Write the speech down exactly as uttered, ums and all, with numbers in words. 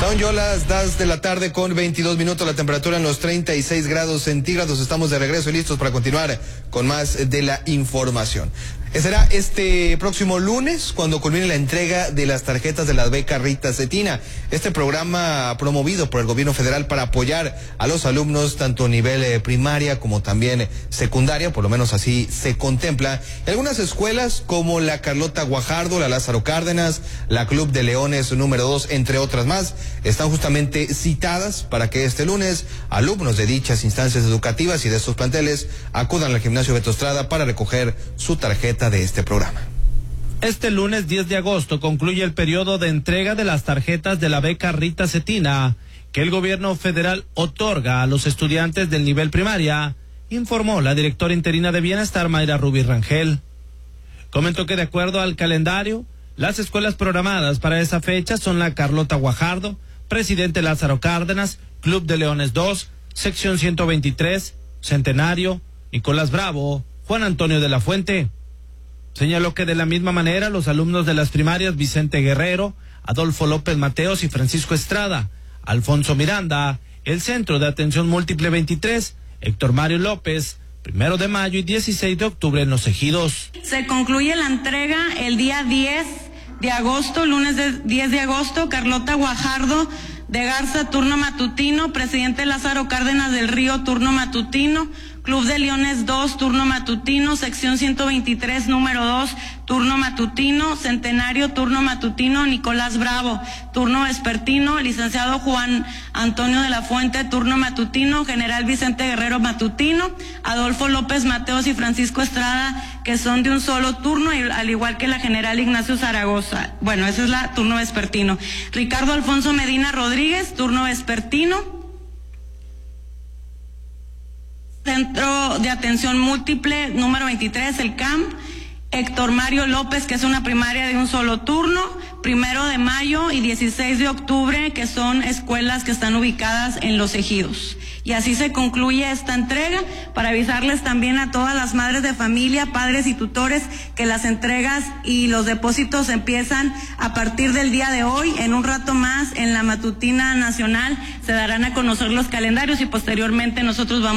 Son yo las dos de la tarde con veintidós minutos, la temperatura en los treinta y seis grados centígrados. Estamos de regreso y listos para continuar con más de la información. Será este próximo lunes cuando culmine la entrega de las tarjetas de la beca Rita Cetina. Este programa promovido por el gobierno federal para apoyar a los alumnos tanto a nivel eh, primaria como también secundaria, por lo menos así se contempla. Algunas escuelas como la Carlota Guajardo, la Lázaro Cárdenas, la Club de Leones número dos, entre otras más, están justamente citadas para que este lunes alumnos de dichas instancias educativas y de estos planteles acudan al gimnasio Beto Estrada para recoger su tarjeta de este programa. Este lunes diez de agosto concluye el periodo de entrega de las tarjetas de la beca Rita Cetina que el gobierno federal otorga a los estudiantes del nivel primaria, informó la directora interina de Bienestar, Mayra Rubí Rangel. Comentó que de acuerdo al calendario, las escuelas programadas para esa fecha son la Carlota Guajardo, Presidente Lázaro Cárdenas, Club de Leones dos, Sección ciento veintitrés, Centenario, Nicolás Bravo, Juan Antonio de la Fuente. Señaló que de la misma manera los alumnos de las primarias Vicente Guerrero, Adolfo López Mateos y Francisco Estrada, Alfonso Miranda, el Centro de Atención Múltiple veintitrés, Héctor Mario López, Primero de Mayo y dieciséis de octubre en Los Ejidos. Se concluye la entrega el día diez de agosto, lunes de diez de agosto, Carlota Guajardo de Garza, turno matutino, Presidente Lázaro Cárdenas del Río, turno matutino, Club de Leones dos, turno matutino, Sección ciento veintitrés, número dos, turno matutino, Centenario, turno matutino, Nicolás Bravo, turno vespertino, Licenciado Juan Antonio de la Fuente, turno matutino, General Vicente Guerrero matutino, Adolfo López Mateos y Francisco Estrada, que son de un solo turno, al igual que la General Ignacio Zaragoza. Bueno, ese es la turno vespertino. Ricardo Alfonso Medina Rodríguez, turno vespertino. Centro de Atención Múltiple número veintitrés, el C A M, Héctor Mario López, que es una primaria de un solo turno, Primero de Mayo y dieciséis de octubre, que son escuelas que están ubicadas en Los Ejidos. Y así se concluye esta entrega, para avisarles también a todas las madres de familia, padres y tutores, que las entregas y los depósitos empiezan a partir del día de hoy. En un rato más, en la Matutina Nacional, se darán a conocer los calendarios y posteriormente nosotros vamos